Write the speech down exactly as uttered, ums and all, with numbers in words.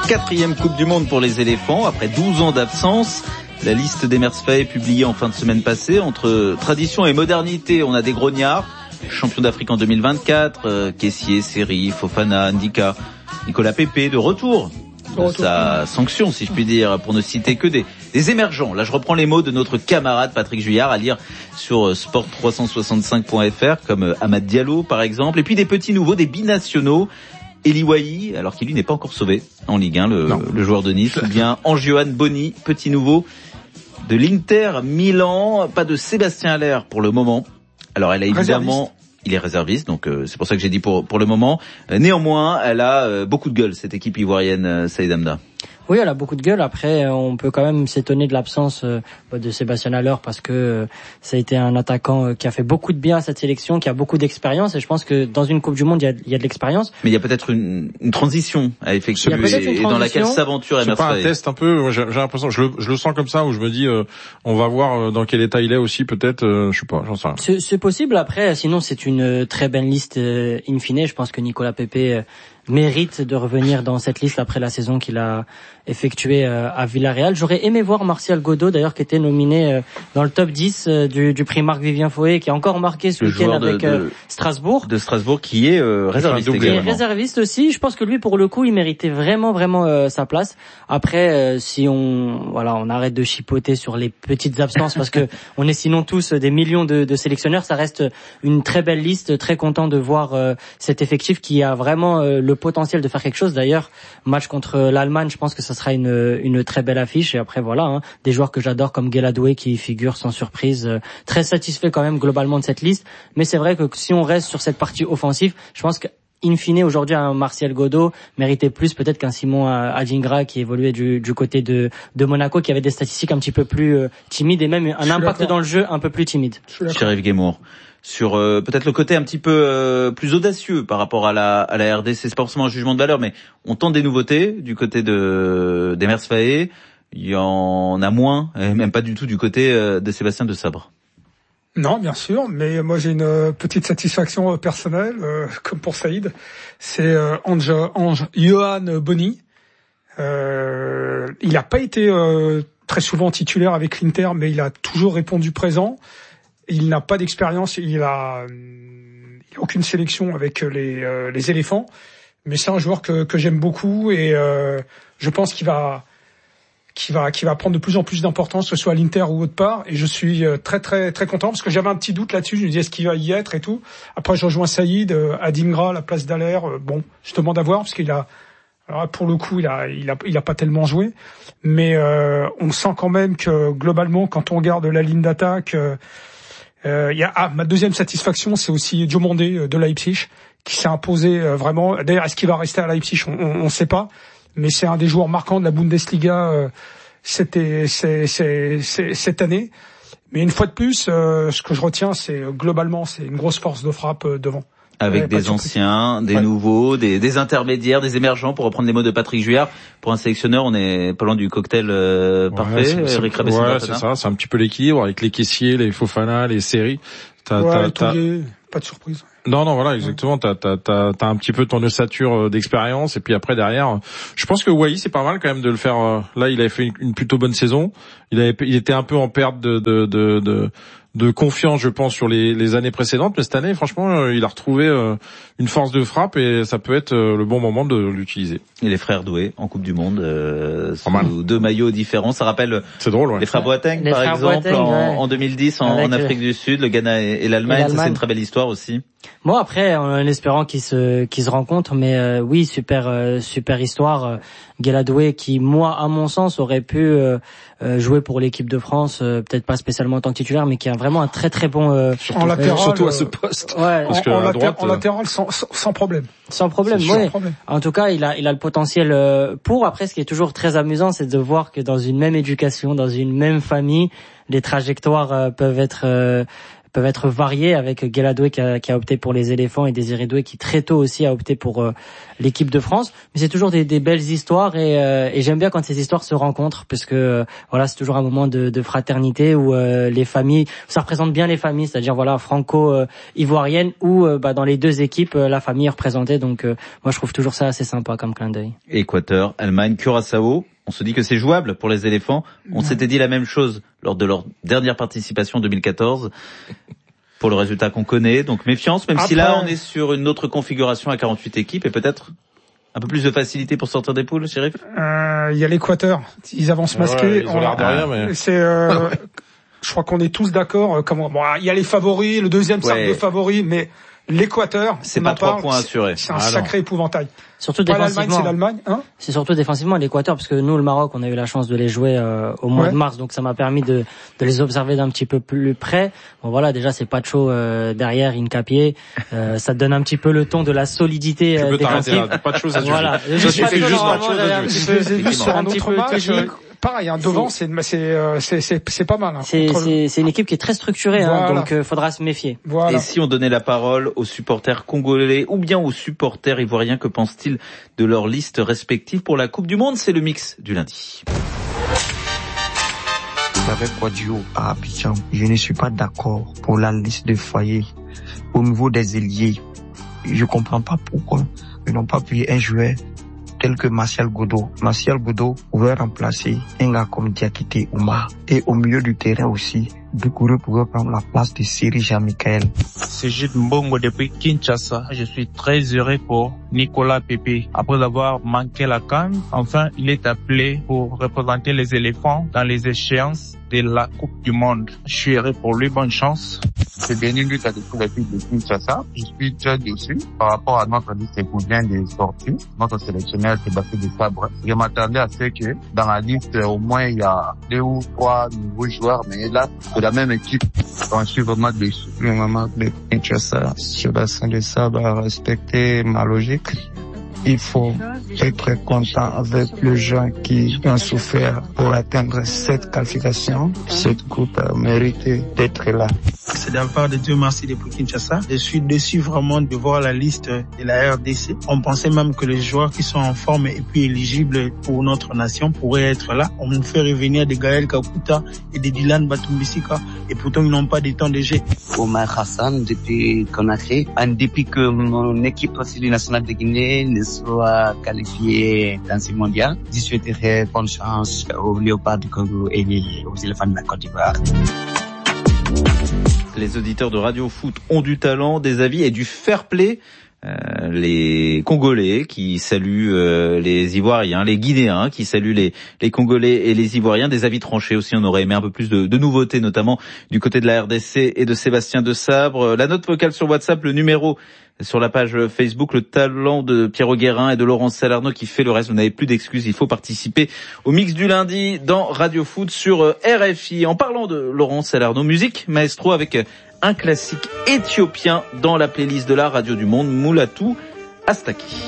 Quatrième Coupe du Monde pour les éléphants, après douze ans d'absence. La liste d'Emers Faé publiée en fin de semaine passée. Entre tradition et modernité, on a des grognards. Champion d'Afrique en deux mille vingt-quatre, euh, Kessié, Seri, Fofana, Ndika, Nicolas Pepe de retour de retour. Sa sanction, si je puis dire, pour ne citer que des, des émergents. Là, je reprends les mots de notre camarade Patrick Juillard, à lire sur sport trois cent soixante-cinq point f r, comme Amad Diallo, par exemple. Et puis des petits nouveaux, des binationaux. Eli Wahi, alors qu'il lui n'est pas encore sauvé en Ligue un, le, le joueur de Nice. Ou bien Angioan Boni, petit nouveau de l'Inter Milan. Pas de Sébastien Haller pour le moment. Alors elle a évidemment... Il est réserviste, donc euh, c'est pour ça que j'ai dit pour pour le moment. Euh, néanmoins, elle a euh, beaucoup de gueule, cette équipe ivoirienne, euh, Saïd Hamda. Oui, elle a beaucoup de gueule. Après, on peut quand même s'étonner de l'absence euh, de Sébastien Haller parce que euh, ça a été un attaquant euh, qui a fait beaucoup de bien à cette sélection, qui a beaucoup d'expérience. Et je pense que dans une Coupe du Monde, il y a, il y a de l'expérience. Mais il y a peut-être une, une transition à effectuer et dans laquelle s'aventure Emers Faé. C'est pas un test un peu, j'ai, j'ai l'impression, je le, je le sens comme ça, où je me dis, euh, on va voir dans quel état il est aussi, peut-être, euh, je sais pas, j'en sais rien. C'est, c'est possible. Après, sinon, c'est une très belle liste euh, in fine. Je pense que Nicolas Pepe euh, mérite de revenir dans cette liste après la saison qu'il a effectuée euh, à Villarreal. J'aurais aimé voir Martial Godot, d'ailleurs, qui était nominé euh, dans le top dix euh, du, du prix Marc-Vivien Foé, qui a encore marqué ce le week-end avec de, euh, Strasbourg. De Strasbourg, qui est euh, réserviste Qui est réserviste aussi. Je pense que lui, pour le coup, il méritait vraiment, vraiment euh, sa place. Après, euh, si on, voilà, on arrête de chipoter sur les petites absences, parce que on est sinon tous des millions de, de sélectionneurs, ça reste une très belle liste. Très content de voir euh, cet effectif qui a vraiment euh, le potentiel de faire quelque chose. D'ailleurs, match contre l'Allemagne, je pense que ça sera une, une très belle affiche. Et après, voilà, hein, des joueurs que j'adore comme Gueladoué qui figure sans surprise. Euh, très satisfait quand même globalement de cette liste. Mais c'est vrai que si on reste sur cette partie offensive, je pense que in fine, aujourd'hui, un Martial Godot méritait plus peut-être qu'un Simon Adingra qui évoluait du, du côté de, de Monaco, qui avait des statistiques un petit peu plus euh, timides et même un impact dans le jeu un peu plus timide. Chérif Guémour. Sur euh, peut-être le côté un petit peu euh, plus audacieux par rapport à la à la R D C, c'est pas forcément un jugement de valeur, mais on tente des nouveautés du côté de d'Emers Faé. Il y en a moins, et même pas du tout du côté euh, de Sébastien de Sabre. Non, bien sûr, mais moi j'ai une petite satisfaction personnelle, euh, comme pour Saïd. C'est euh, Ange, Ange Johan Boni. Euh, il n'a pas été euh, très souvent titulaire avec l'Inter, mais il a toujours répondu présent. Il n'a pas d'expérience, il a, il a aucune sélection avec les, euh, les éléphants, mais c'est un joueur que, que j'aime beaucoup et euh, je pense qu'il va, qu'il va, qu'il va prendre de plus en plus d'importance, que ce soit à l'Inter ou autre part. Et je suis très très très content parce que j'avais un petit doute là-dessus. Je me disais est-ce qu'il va y être et tout. Après je rejoins Saïd, euh, Adingra, la place d'Haller. Euh, bon, je demande à voir parce qu'il a. Alors pour le coup, il a, il a, il a pas tellement joué, mais euh, on sent quand même que globalement, quand on regarde la ligne d'attaque. Euh, Euh, y a, ah, ma deuxième satisfaction, c'est aussi Diomandé de Leipzig qui s'est imposé euh, vraiment. D'ailleurs, est-ce qu'il va rester à Leipzig? On ne sait pas, mais c'est un des joueurs marquants de la Bundesliga euh, c'était, c'est, c'est, c'est, cette année. Mais une fois de plus, euh, ce que je retiens, c'est globalement, c'est une grosse force de frappe euh, devant. Avec des de anciens, des ouais. nouveaux, des, des intermédiaires, des émergents, pour reprendre les mots de Patrick Juillard. Pour un sélectionneur, on est pas loin du cocktail euh, ouais, parfait. C'est, c'est, Eric ouais, c'est ça, c'est un petit peu l'équilibre avec les caissiers, les Fofana, les séries. T'as, ouais, t'as, t'as... Les... Pas de surprise. Non, non, voilà, exactement. T'as, t'as, t'as, t'as un petit peu ton ossature d'expérience, et puis après derrière, je pense que Wahi, c'est pas mal quand même de le faire. Là, il avait fait une, une plutôt bonne saison. Il avait, il était un peu en perte de, de, de, de de confiance, je pense, sur les, les années précédentes, mais cette année, franchement, il a retrouvé euh, une force de frappe et ça peut être euh, le bon moment de l'utiliser. Et les frères Doué en Coupe du Monde, euh, sous deux maillots différents, ça rappelle c'est drôle, ouais. les frères Boateng, les par frères exemple, Boateng, en, ouais. en deux mille dix, en, en Afrique du Sud, le Ghana et, et, l'Allemagne, et l'Allemagne, ça c'est une très belle histoire aussi. Bon, après, en espérant qu'ils se qu'ils se rencontrent, mais euh, oui, super euh, super histoire. Euh, Gueladoué qui, moi, à mon sens, aurait pu euh, euh, jouer pour l'équipe de France, euh, peut-être pas spécialement en tant que titulaire, mais qui a vraiment un très très bon euh, en latéral, surtout à ce poste. Ouais, parce en, que en, à latéral, droite, en latéral sans, sans, sans problème. Sans problème, oui. En tout cas, il a il a le potentiel euh, pour. Après, ce qui est toujours très amusant, c'est de voir que dans une même éducation, dans une même famille, les trajectoires euh, peuvent être euh, peuvent être variées, avec Guela Doué qui a, qui a opté pour les éléphants et Désiré Doué qui très tôt aussi a opté pour euh, l'équipe de France. Mais c'est toujours des, des belles histoires et, euh, et j'aime bien quand ces histoires se rencontrent parce que euh, voilà, c'est toujours un moment de, de fraternité où euh, les familles, ça représente bien les familles, c'est-à-dire voilà franco-ivoirienne où euh, bah, dans les deux équipes euh, la famille est représentée. Donc euh, moi je trouve toujours ça assez sympa comme clin d'œil. Équateur, Allemagne, Curaçao. On se dit que c'est jouable pour les éléphants. On s'était dit la même chose lors de leur dernière participation en deux mille quatorze. Pour le résultat qu'on connaît, donc méfiance, même Après... si là on est sur une autre configuration à quarante-huit équipes et peut-être un peu plus de facilité pour sortir des poules, Chérif. Euh, il y a l'Équateur, ils avancent masqués. Ouais, ils ont l'air de rien, mais... C'est, euh, je crois qu'on est tous d'accord. Comment, bon, il y a les favoris, le deuxième cercle ouais. de favoris, mais l'Équateur, c'est pas trois points assurés. C'est un ah sacré non. épouvantail. Surtout pas défensivement. l'Allemagne, c'est l'Allemagne, hein. C'est surtout défensivement l'Équateur, parce que nous, le Maroc, on a eu la chance de les jouer euh, au mois ouais. de mars, donc ça m'a permis de, de les observer d'un petit peu plus près. Bon voilà, déjà c'est Pacho euh, derrière, Incapié, euh, ça te donne un petit peu le ton de la solidité euh, défensive. Pacho, ça suffit. Voilà, ça suffit juste Pacho, je les ai vus sur un autre match. Pareil, hein, devant, c'est c'est c'est c'est c'est pas mal. Hein, c'est c'est c'est une équipe qui est très structurée, voilà. hein, donc euh, faudra se méfier. Voilà. Et si on donnait la parole aux supporters congolais ou bien aux supporters ivoiriens, que pensent-ils de leur liste respective pour la Coupe du Monde? C'est le mix du lundi. Avec Quadio à Abidjan, je ne suis pas d'accord pour la liste de foyers au niveau des ailiers. Je comprends pas pourquoi ils n'ont pas pris un joueur tel que Martial Godot. Martial Godot pouvait remplacer un gars comme Diakité Oumar. Et au milieu du terrain aussi, Doucouré pouvait prendre la place de Siri Jean-Michel. C'est Jude Mbongo depuis Kinshasa. Je suis très heureux pour Nicolas Pepe. Après avoir manqué la CAN, enfin, il est appelé pour représenter les éléphants dans les échéances de la Coupe du Monde. Je suis heureux pour lui, bonne chance. C'est Denis Luc à l'équipe de Kinshasa. Je suis très déçu par rapport à notre liste écoulée des sorties. Notre sélectionneur Sébastien Desabre. Je m'attendais à ce que dans la liste, au moins, il y a deux ou trois nouveaux joueurs, mais là, c'est la même équipe. Donc, je suis vraiment déçu. Le moment de Kinshasa, Sébastien Desabre a respecté ma logique. Il faut être content avec les gens qui ont souffert pour atteindre cette qualification. Cette coupe a mérité d'être là. C'est de la part de Dieu merci depuis Kinshasa. Je suis déçu vraiment de voir la liste de la R D C. On pensait même que les joueurs qui sont en forme et puis éligibles pour notre nation pourraient être là. On nous fait revenir de Gaël Kakuta et de Dylan Batumbisika et pourtant ils n'ont pas de temps de jeu. Omar Hassan depuis Conakry. En dépit que mon équipe nationale de Guinée ne soit qualifiée dans ce mondial, je souhaiterais bonne chance aux Léopards du Congo et aux éléphants de la Côte d'Ivoire. Les auditeurs de Radio Foot ont du talent, des avis et du fair play. Euh, les Congolais qui saluent euh, les Ivoiriens, les Guinéens qui saluent les, les Congolais et les Ivoiriens, des avis tranchés aussi. On aurait aimé un peu plus de, de nouveautés, notamment du côté de la R D C et de Sébastien Desabre. La note vocale sur WhatsApp, le numéro sur la page Facebook, le talent de Pierrot Guérin et de Laurent Salerno qui fait le reste. Vous n'avez plus d'excuses, il faut participer au mix du lundi dans Radio Foot sur R F I. En parlant de Laurent Salerno, musique maestro avec un classique éthiopien dans la playlist de la radio du monde, Moulatou Astaki.